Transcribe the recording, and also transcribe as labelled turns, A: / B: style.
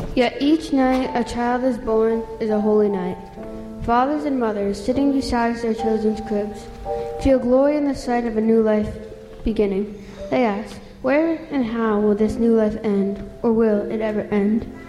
A: Yet each night a child is born is a holy night. Fathers and mothers, sitting beside their children's cribs, feel glory in the sight of a new life beginning. They ask, where and how will this new life end, or will it ever end?